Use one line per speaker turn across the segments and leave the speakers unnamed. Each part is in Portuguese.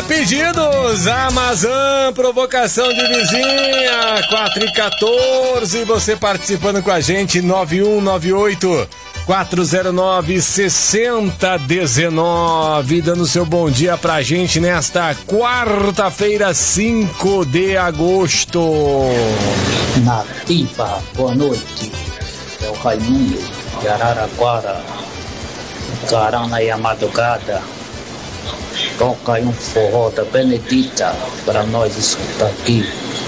Pedidos, Amazon, provocação de vizinha, 4h14, você participando com a gente, 9198-409-6019, dando seu bom dia pra gente nesta quarta-feira, 5 de agosto.
Nativa, boa noite, é o Raimundo de Araraquara, Carana e a madrugada. Toca aí um forró da Benedita para nós escutar aqui.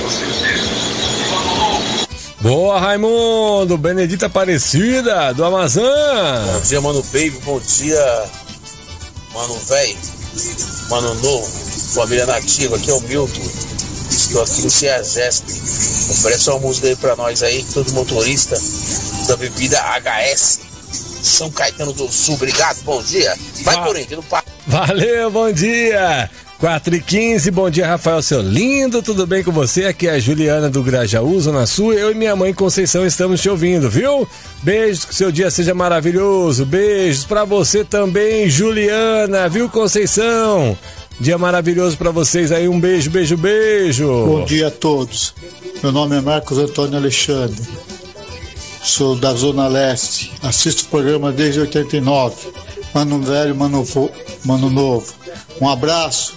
Boa, Raimundo, Benedita Aparecida do Amazon.
Bom dia, Mano Baby, bom dia, Mano Velho, Mano Novo, família nativa, aqui é o Milton, estou aqui no CEAGESP. Oferece uma música aí pra nós aí, todo motorista da bebida HS São Caetano do Sul. Obrigado, bom dia. Vai, Corinthians, no parque.
Valeu, bom dia. 4h15, bom dia, Rafael, seu lindo, tudo bem com você? Aqui é a Juliana do Grajaú, Zona Sul, eu e minha mãe Conceição estamos te ouvindo, viu? Beijos, que seu dia seja maravilhoso, beijos pra você também, Juliana, viu, Conceição? Dia maravilhoso pra vocês aí, um beijo, beijo, beijo.
Bom dia a todos, meu nome é Marcos Antônio Alexandre, sou da Zona Leste, assisto o programa desde 89, Mano Velho, Mano Novo. Um abraço.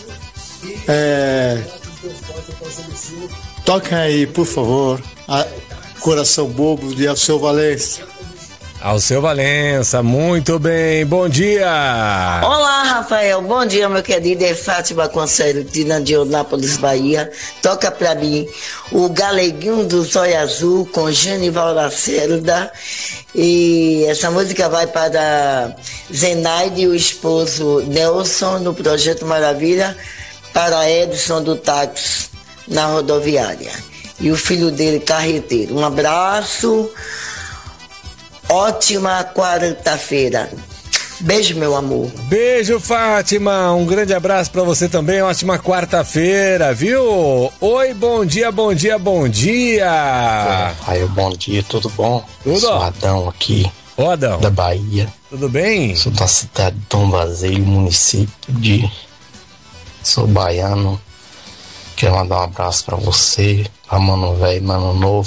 Toquem aí, por favor, Coração Bobo de Alceu Valença.
Alceu Valença, muito bem, bom dia.
Olá, Rafael, bom dia, meu querido, é Fátima Conselho de Nandionápolis, Bahia. Toca pra mim o Galeguinho do Zóio Azul com Genival Lacerda. E essa música vai para Zenaide e o esposo Nelson no Projeto Maravilha, para Edson do táxi na rodoviária e o filho dele carreteiro. Um abraço, ótima quarta-feira. Beijo, meu amor.
Beijo, Fátima. Um grande abraço pra você também. Ótima quarta-feira, viu? Oi, bom dia, bom dia, bom dia.
Aí, bom dia, tudo bom?
Tudo.
Sou Adão aqui,
Adão,
da Bahia.
Tudo bem?
Sou da cidade de Tom Vazio, município de... Sou baiano. Quero mandar um abraço pra você, pra Mano Velho, Mano Novo.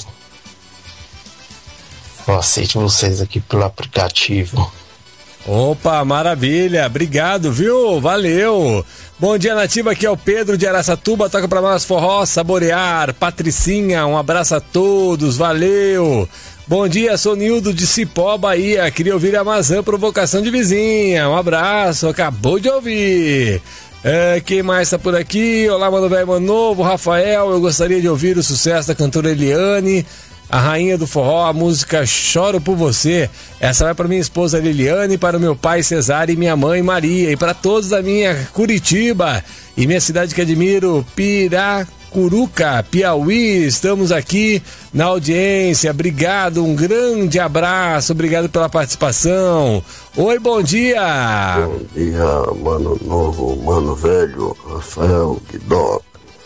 Eu aceito vocês aqui pelo aplicativo.
Opa, maravilha, obrigado, viu? Valeu. Bom dia, Nativa, aqui é o Pedro de Araçatuba, toca pra nós forró, saborear. Patricinha, um abraço a todos, valeu. Bom dia, sou Nildo de Cipó, Bahia, queria ouvir a Amazon, provocação de vizinha, um abraço, acabou de ouvir. Quem mais tá por aqui? Olá, Mano Velho, Mano Novo, Rafael, eu gostaria de ouvir o sucesso da cantora Eliane, a rainha do forró, a música Choro por Você. Essa vai para minha esposa Liliane, para o meu pai Cesário e minha mãe Maria, e para todos da minha Curitiba e minha cidade que admiro, Piracuruca, Piauí. Estamos aqui na audiência, obrigado, um grande abraço, obrigado pela participação. Oi, bom dia.
Bom dia, Mano Novo, Mano Velho, Rafael Guidó.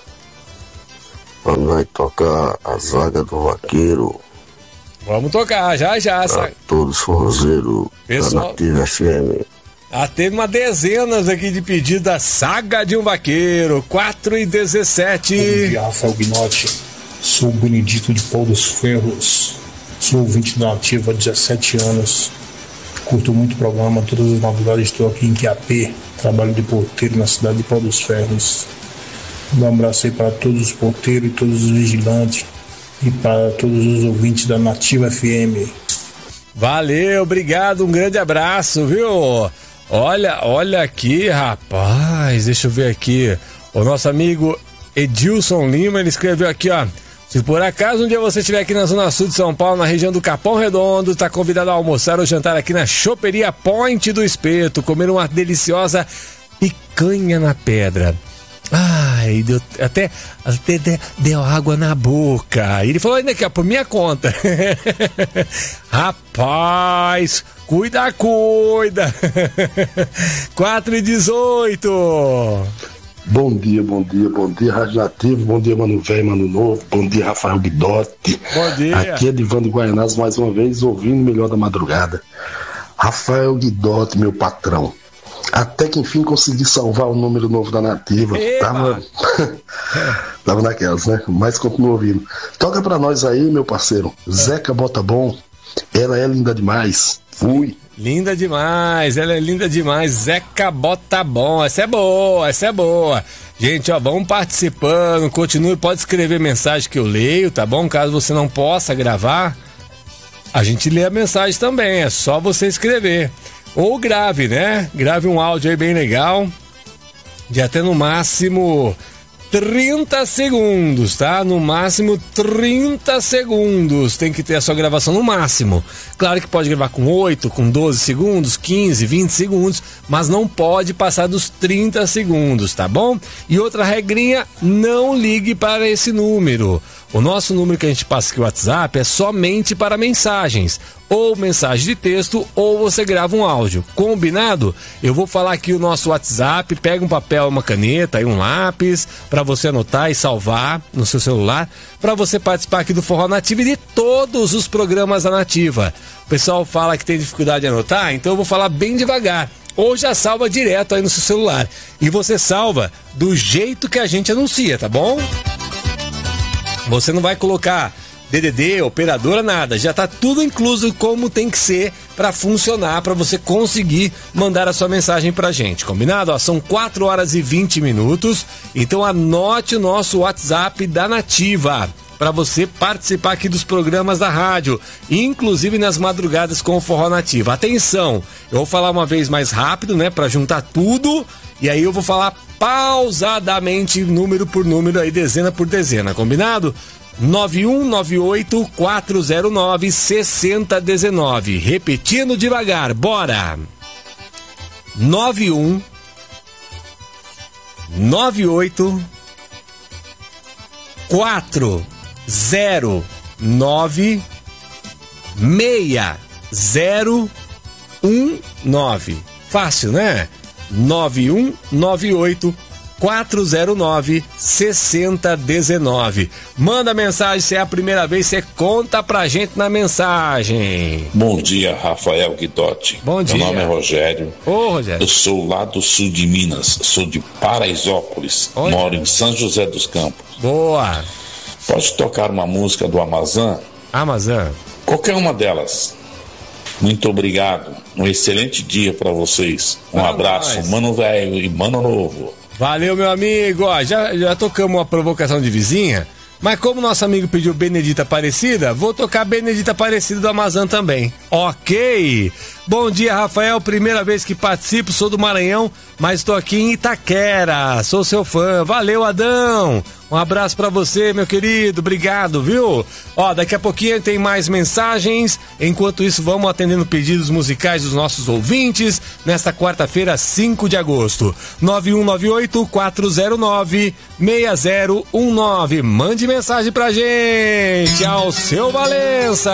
Vai tocar a Zaga do Vaqueiro.
Vamos tocar, já.
Pra todos os forrozeiros da Nativa FM.
Teve uma dezenas aqui de pedido da Saga de um Vaqueiro, 4h17.
Bom dia, Rafael Guinotti. Sou o Benedito de Pau dos Ferros. Sou ouvinte da Nativa há 17 anos. Curto muito o programa, todas as novidades. Estou aqui em Quiapé, trabalho de porteiro na cidade de Pau dos Ferros. Um abraço aí para todos os porteiros e todos os vigilantes e para todos os ouvintes da Nativa FM.
Valeu, obrigado, um grande abraço, viu? Olha aqui, rapaz, deixa eu ver aqui. O nosso amigo Edilson Lima, ele escreveu aqui, ó. Se por acaso um dia você estiver aqui na Zona Sul de São Paulo, na região do Capão Redondo, tá convidado a almoçar ou jantar aqui na Choperia Point do Espeto, comer uma deliciosa picanha na pedra. Ai, até deu água na boca. E ele falou ainda que é por minha conta. Rapaz, cuida. 4h18.
Bom dia, Rádio Nativo, bom dia, Mano Velho, Mano Novo, bom dia, Rafael Guidotti.
Bom dia.
Aqui é Divan de Guaianazes, mais uma vez, ouvindo o melhor da madrugada. Rafael Guidotti, meu patrão. Até que enfim consegui salvar o número novo da Nativa. Tava naquelas, né? Mas continuo ouvindo. Toca pra nós aí, meu parceiro. Zeca Bota Bom. Ela é linda demais. Fui.
Linda demais, ela é linda demais. Zeca Bota Bom. Essa é boa, essa é boa. Gente, ó, vamos participando. Continue, pode escrever mensagem que eu leio, tá bom? Caso você não possa gravar, a gente lê a mensagem também. É só você escrever. Ou grave, né? Grave um áudio aí bem legal, de até no máximo 30 segundos, tá? No máximo 30 segundos tem que ter a sua gravação no máximo. Claro que pode gravar com 8, com 12 segundos, 15, 20 segundos, mas não pode passar dos 30 segundos, tá bom? E outra regrinha, não ligue para esse número. O nosso número que a gente passa aqui, o WhatsApp, é somente para mensagens. Ou mensagem de texto, ou você grava um áudio. Combinado? Eu vou falar aqui o nosso WhatsApp, pega um papel, uma caneta e um lápis, para você anotar e salvar no seu celular, para você participar aqui do Forró Nativa e de todos os programas da Nativa. O pessoal fala que tem dificuldade de anotar, então eu vou falar bem devagar. Ou já salva direto aí no seu celular. E você salva do jeito que a gente anuncia, tá bom? Você não vai colocar DDD, operadora, nada. Já tá tudo incluso como tem que ser para funcionar, para você conseguir mandar a sua mensagem pra gente. Combinado? Ó, são 4 horas e 20 minutos. Então anote o nosso WhatsApp da Nativa para você participar aqui dos programas da rádio, inclusive nas madrugadas com o Forró Nativa. Atenção, eu vou falar uma vez mais rápido, né, para juntar tudo, e aí eu vou falar pausadamente, número por número, aí dezena por dezena, combinado? 9198-409-6019. Repetindo devagar, bora! 9198 409 6019. Fácil, né? 9198 409 6019. Manda mensagem, se é a primeira vez, você conta pra gente na mensagem.
Bom dia, Rafael Guidotti.
Bom dia.
Meu nome é Rogério.
Ô, Rogério.
Eu sou lá do sul de Minas, sou de Paraisópolis.
Olha.
Moro em São José dos Campos.
Boa.
Pode tocar uma música do Amazon?
Amazon.
Qualquer uma delas. Muito obrigado. Um excelente dia pra vocês. Um abraço,
nós.
Mano Velho e Mano Novo.
Valeu, meu amigo. Ó, já tocamos uma provocação de vizinha, mas como nosso amigo pediu Benedita Aparecida, vou tocar Benedita Aparecida do Amazon também. Ok. Bom dia, Rafael. Primeira vez que participo, sou do Maranhão, mas estou aqui em Itaquera. Sou seu fã. Valeu, Adão. Um abraço pra você, meu querido. Obrigado, viu? Ó, daqui a pouquinho tem mais mensagens. Enquanto isso, vamos atendendo pedidos musicais dos nossos ouvintes nesta quarta-feira, 5 de agosto. 9198-409-6019. Mande mensagem pra gente. Ao seu Valença.